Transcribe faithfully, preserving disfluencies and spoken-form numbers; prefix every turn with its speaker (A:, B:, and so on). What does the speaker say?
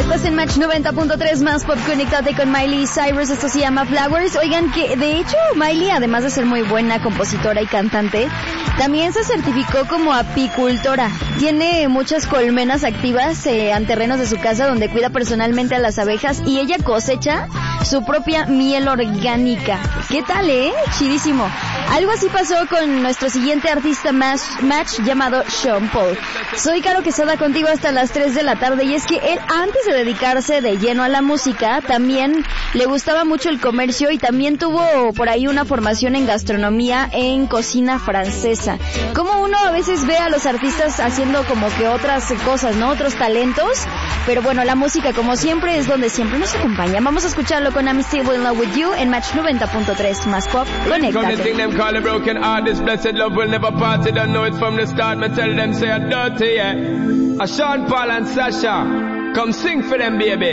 A: Estás en Match noventa punto tres más pop. Conéctate con Miley Cyrus. Esto se llama Flowers. Oigan, que de hecho Miley, además de ser muy buena compositora y cantante, también se certificó como apicultora. Tiene muchas colmenas activas eh, en terrenos de su casa donde cuida personalmente a las abejas y ella cosecha su propia miel orgánica. ¿Qué tal, eh? Chidísimo. Algo así pasó con nuestro siguiente artista match, match llamado Sean Paul. Soy Caro Quesada contigo hasta las tres de la tarde, y es que él, antes de dedicarse de lleno a la música, también le gustaba mucho el comercio y también tuvo por ahí una formación en gastronomía en cocina francesa. Como uno a veces ve a los artistas haciendo como que otras cosas, ¿no? Otros talentos, pero bueno, la música como siempre es donde siempre nos acompaña. Vamos a escucharlo con I'm Still in Love With You en Match noventa punto tres más pop. Conéctate.
B: Call it broken heart, this blessed love will never part. They don't know it from the start. Me tell them say I'm dirty, yeah. A Sean Paul and Sasha, come sing for them, baby.